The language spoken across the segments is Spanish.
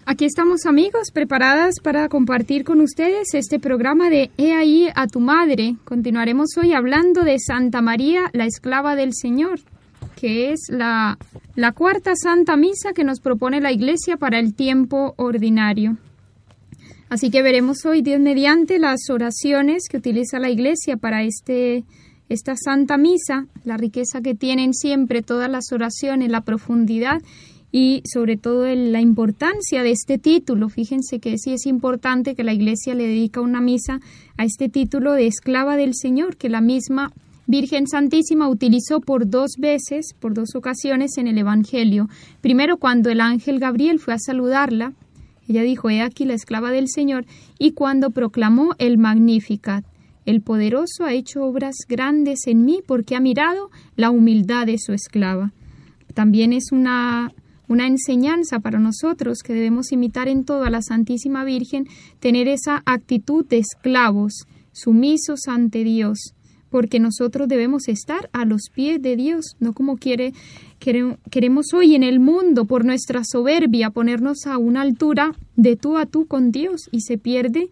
Aquí estamos, amigos, preparadas para compartir con ustedes este programa de He ahí a tu madre. Continuaremos hoy hablando de Santa María, la esclava del Señor, que es la cuarta Santa Misa que nos propone la Iglesia para el tiempo ordinario. Así que veremos hoy, Dios mediante, las oraciones que utiliza la Iglesia para esta Santa Misa, la riqueza que tienen siempre todas las oraciones, la profundidad y sobre todo la importancia de este título. Fíjense que sí es importante que la Iglesia le dedica una misa a este título de esclava del Señor, que la misma Virgen Santísima utilizó por dos ocasiones en el Evangelio. Primero, cuando el ángel Gabriel fue a saludarla, ella dijo: he aquí la esclava del Señor, y cuando proclamó el Magnificat: el poderoso ha hecho obras grandes en mí porque ha mirado la humildad de su esclava. También es una enseñanza para nosotros que debemos imitar en todo a la Santísima Virgen, tener esa actitud de esclavos, sumisos ante Dios, porque nosotros debemos estar a los pies de Dios, no como queremos hoy en el mundo, por nuestra soberbia, ponernos a una altura de tú a tú con Dios, y se pierde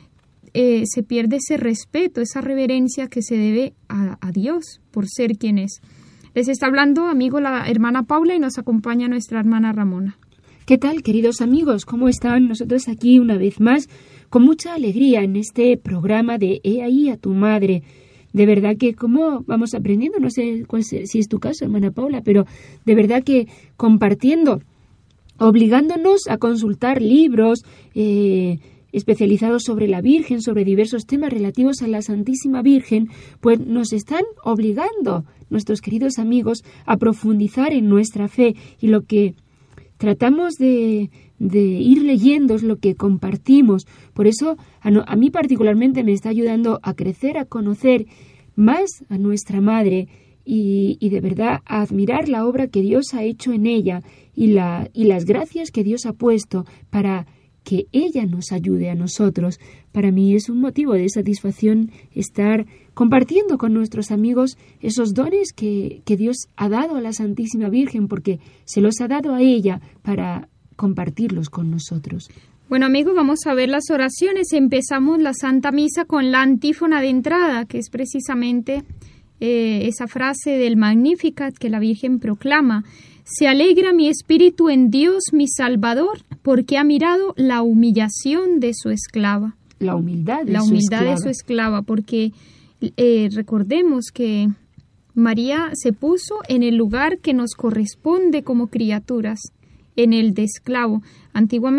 ese respeto, esa reverencia que se debe a Dios por ser quien es. Les está hablando, amigo, la hermana Paula, y nos acompaña nuestra hermana Ramona. ¿Qué tal, queridos amigos? ¿Cómo están? Nosotros aquí una vez más, con mucha alegría en este programa de He ahí a tu madre. De verdad que como vamos aprendiendo, no sé si es tu caso, hermana Paula, pero de verdad que compartiendo, obligándonos a consultar libros especializados sobre la Virgen, sobre diversos temas relativos a la Santísima Virgen, pues nos están obligando, nuestros queridos amigos, a profundizar en nuestra fe, y lo que tratamos de ir leyendo es lo que compartimos. Por eso a mí particularmente me está ayudando a crecer, a conocer más a nuestra Madre y de verdad a admirar la obra que Dios ha hecho en ella y las gracias que Dios ha puesto para que ella nos ayude a nosotros. Para mí es un motivo de satisfacción estar compartiendo con nuestros amigos esos dones que Dios ha dado a la Santísima Virgen, porque se los ha dado a ella para compartirlos con nosotros. Bueno, amigos, vamos a ver las oraciones. Empezamos la Santa Misa con la antífona de entrada, que es precisamente esa frase del Magnificat que la Virgen proclama: se alegra mi espíritu en Dios mi Salvador, porque ha mirado la humillación de su esclava. La humildad de su esclava, porque recordemos que María se puso en el lugar que nos corresponde como criaturas, en el de esclavo. Antiguamente